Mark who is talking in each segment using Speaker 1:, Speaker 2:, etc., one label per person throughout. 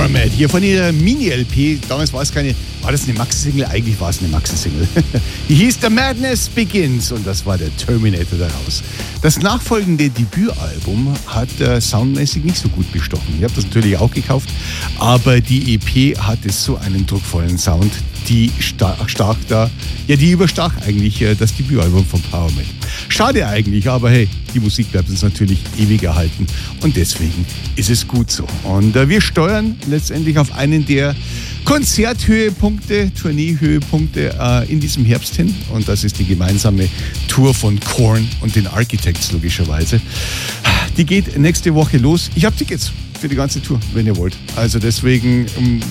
Speaker 1: Pyramid, hier von ihrer Mini-LP. Damals war es keine, war das eine Maxi-Single? Eigentlich war es eine Maxi-Single. Die hieß The Madness Begins und das war der Terminator daraus. Das nachfolgende Debütalbum hat soundmäßig nicht so gut bestochen. Ich habe das natürlich auch gekauft, aber die EP hatte so einen druckvollen Sound, die die überstach eigentlich das Debütalbum von Pyramid. Schade eigentlich, aber hey, die Musik bleibt uns natürlich ewig erhalten und deswegen ist es gut so. Und wir steuern letztendlich auf einen der Konzerthöhepunkte, Tourneehöhepunkte in diesem Herbst hin und das ist die gemeinsame Tour von Korn und den Architects logischerweise. Die geht nächste Woche los. Ich habe Tickets für die ganze Tour, wenn ihr wollt. Also deswegen,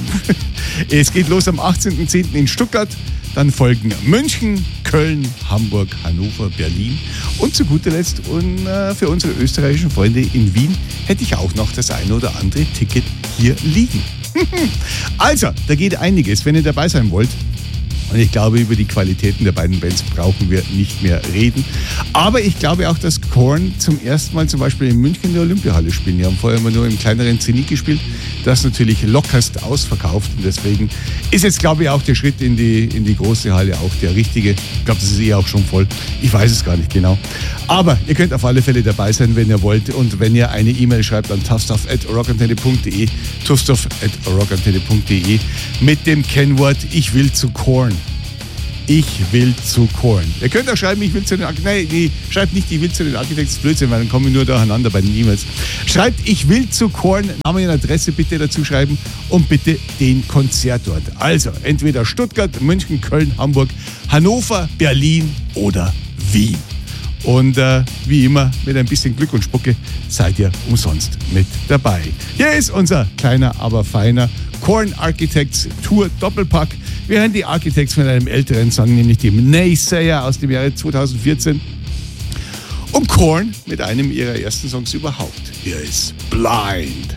Speaker 1: es geht los am 18.10. in Stuttgart. Dann folgen München, Köln, Hamburg, Hannover, Berlin und zu guter Letzt und für unsere österreichischen Freunde in Wien hätte ich auch noch das eine oder andere Ticket hier liegen. Also, da geht einiges, wenn ihr dabei sein wollt. Und ich glaube, über die Qualitäten der beiden Bands brauchen wir nicht mehr reden. Aber ich glaube auch, dass Korn zum ersten Mal zum Beispiel in München in der Olympiahalle spielen. Die haben vorher immer nur im kleineren Zenit gespielt. Das ist natürlich lockerst ausverkauft. Und deswegen ist jetzt, glaube ich, auch der Schritt in die große Halle auch der richtige. Ich glaube, das ist auch schon voll. Ich weiß es gar nicht genau. Aber ihr könnt auf alle Fälle dabei sein, wenn ihr wollt. Und wenn ihr eine E-Mail schreibt an toughstuff@rockantenne.de, toughstuff@rockantenne.de mit dem Kennwort Ich will zu Korn. Ich will zu Korn. Ihr könnt auch schreiben, ich will zu den Architects. Nee, schreibt nicht, ich will zu den Architects. Blödsinn, weil dann kommen wir nur durcheinander bei den E-Mails. Schreibt, ich will zu Korn. Name und Adresse bitte dazu schreiben und bitte den Konzertort. Also, entweder Stuttgart, München, Köln, Hamburg, Hannover, Berlin oder Wien. Und wie immer, mit ein bisschen Glück und Spucke seid ihr umsonst mit dabei. Hier ist unser kleiner, aber feiner Korn Architects Tour Doppelpack. Wir hören die Architects mit einem älteren Song, nämlich dem Naysayer aus dem Jahre 2014. Und Korn mit einem ihrer ersten Songs überhaupt. Hier ist Blind.